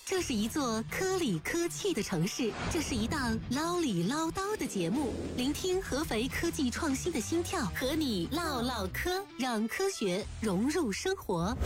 这是一座科里科气的城市，这是一档唠里唠叨的节目，聆听合肥科技创新的心跳，和你唠唠嗑，让科学融入生活。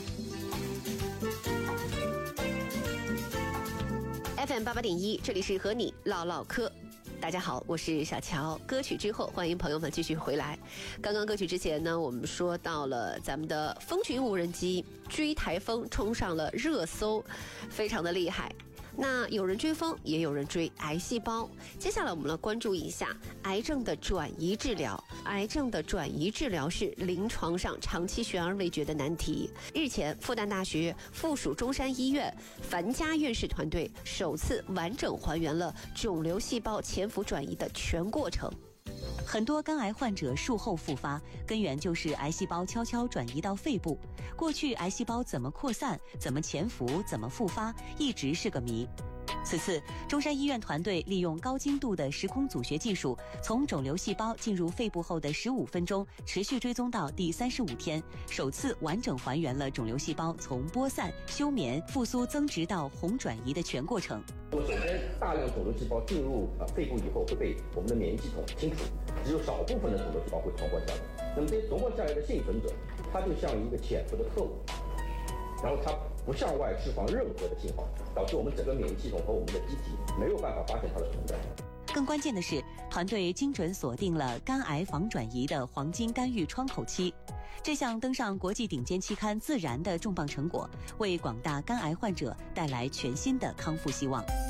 FM88.1，这里是和你唠唠嗑。大家好，我是小乔。歌曲之后，欢迎朋友们继续回来。刚刚歌曲之前呢，我们说到了咱们的风群无人机追台风冲上了热搜，非常的厉害。那有人追风，也有人追癌细胞。接下来我们来关注一下癌症的转移治疗。癌症的转移治疗是临床上长期悬而未决的难题。日前，复旦大学附属中山医院樊家院士团队首次完整还原了肿瘤细胞潜伏转移的全过程。 很多肝癌患者术后复发，根源就是癌细胞悄悄转移到肺部。过去癌细胞怎么扩散、怎么潜伏、怎么复发，一直是个谜。此次，中山医院团队利用高精度的时空组学技术，从肿瘤细胞进入肺部后的15分钟，持续追踪到第35天，首次完整还原了肿瘤细胞从播散、休眠、复苏增殖到红转移的全过程。 首先，大量肿瘤细胞进入肺部以后，会被我们的免疫系统清除，只有少部分的肿瘤细胞会存活下来。那么这些存活下来的幸存者，他就像一个潜伏的特务，然后他不向外释放任何的信号，导致我们整个免疫系统和我们的机体没有办法发现它的存在。 更关键的是，团队精准锁定了肝癌防转移的黄金干预窗口期。这项登上国际顶尖期刊《自然》的重磅成果，为广大肝癌患者带来全新的康复希望。